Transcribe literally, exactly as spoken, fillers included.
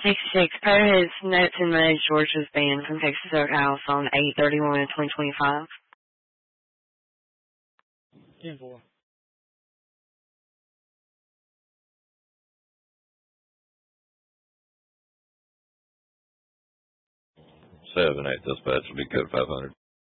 sixty-six. Per his notes and message, George was banned from Texas Roadhouse on eight thirty-one twenty twenty-five. ten four. seven eight dispatch will be code five hundred.